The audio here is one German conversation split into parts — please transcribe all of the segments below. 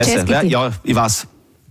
Ja, ich weiß.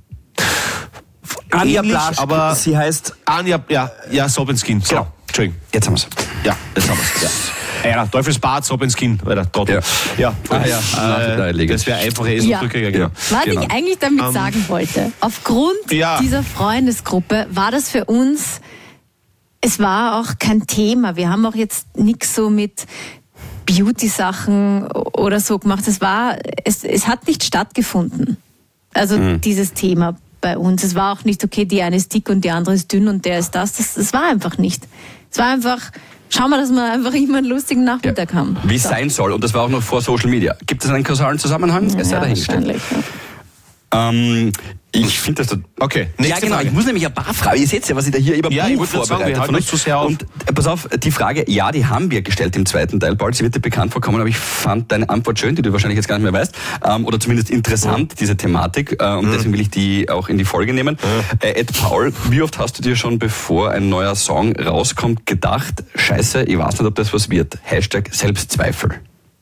Anja Ähnlich, Blasch, aber sie heißt... Anja, ja, Sobenskin. So, Genau. Entschuldigung. Jetzt haben wir es. Ja, jetzt haben wir es. Ja, Teufelsbad, Sobenskin, der Trottel. Ja. Das wäre einfache Eselsbrücke, genau. Was ich eigentlich damit sagen wollte, aufgrund dieser Freundesgruppe war das für uns, es war auch kein Thema. Wir haben auch jetzt nichts so mit Beauty-Sachen oder so gemacht. Es hat nicht stattgefunden. Also dieses Thema bei uns. Es war auch nicht, okay, die eine ist dick und die andere ist dünn und der ist das. Das war einfach nicht. Es war einfach, schauen wir, dass wir einfach immer einen lustigen Nachmittag haben. Wie es sein soll. Und das war auch noch vor Social Media. Gibt es einen kausalen Zusammenhang? Es sei dahingestellt. Ich finde das... Okay, nächste Frage. Ich muss nämlich ein paar Fragen... Ihr seht ja, was ich da hier über Buch vorbereitet habe. Und pass auf, die Frage, die haben wir gestellt im zweiten Teil. Bald, sie wird dir bekannt vorkommen, aber ich fand deine Antwort schön, die du wahrscheinlich jetzt gar nicht mehr weißt. Oder zumindest interessant, diese Thematik. Und deswegen will ich die auch in die Folge nehmen. Ed Paul, wie oft hast du dir schon, bevor ein neuer Song rauskommt, gedacht, scheiße, ich weiß nicht, ob das was wird. #Selbstzweifel.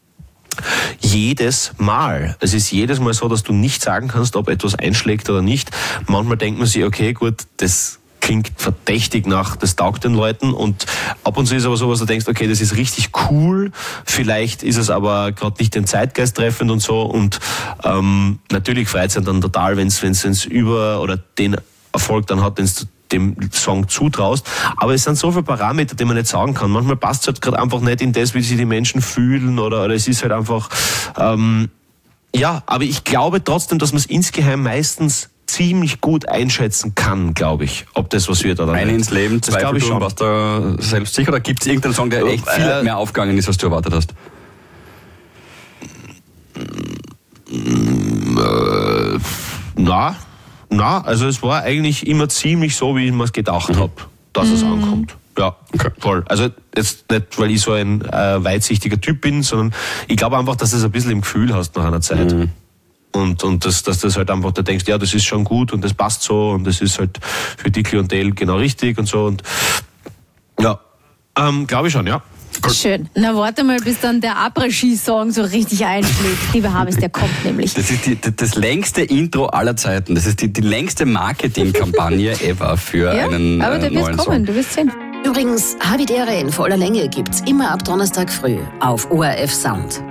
Jedes Mal. Es ist jedes Mal so, dass du nicht sagen kannst, ob etwas einschlägt oder nicht. Manchmal denkt man sich, okay, gut, das klingt verdächtig nach, das taugt den Leuten, und ab und zu ist aber so, was du denkst, okay, das ist richtig cool, vielleicht ist es aber gerade nicht den Zeitgeist treffend und so, und natürlich freut es dann total, wenn es über oder den Erfolg dann hat, den es dem Song zutraust, aber es sind so viele Parameter, die man nicht sagen kann. Manchmal passt es halt gerade einfach nicht in das, wie sich die Menschen fühlen, oder es ist halt einfach, aber ich glaube trotzdem, dass man es insgeheim meistens ziemlich gut einschätzen kann, glaube ich, ob das was wird oder nicht. Eine ins Leben, Zweifel, du warst da selbstsicher, oder gibt es irgendeinen Song, der echt viel mehr aufgegangen ist, als du erwartet hast? Also es war eigentlich immer ziemlich so, wie ich mir es gedacht habe, dass es ankommt. Ja, okay. Voll. Also jetzt nicht, weil ich so ein weitsichtiger Typ bin, sondern ich glaube einfach, dass du es ein bisschen im Gefühl hast nach einer Zeit. Und dass das halt einfach, da denkst, ja, das ist schon gut und das passt so und das ist halt für die Klientel genau richtig und so. Und ja, glaube ich schon, ja. Schön. Na, warte mal, bis dann der Après-Ski-Song so richtig einschlägt. Lieber Habes, der kommt nämlich. Das ist das längste Intro aller Zeiten. Das ist die längste Marketingkampagne ever für einen aber der wird kommen, du wirst sehen. Übrigens, Habitäre in voller Länge gibt's immer ab Donnerstag früh auf ORF Sound.